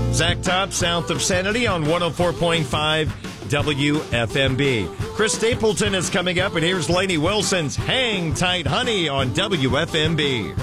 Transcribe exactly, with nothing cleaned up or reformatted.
Zach Top, south of Sanity on one oh four point five W F M B. Chris Stapleton is coming up, and here's Lainey Wilson's Hang Tight Honey on W F M B.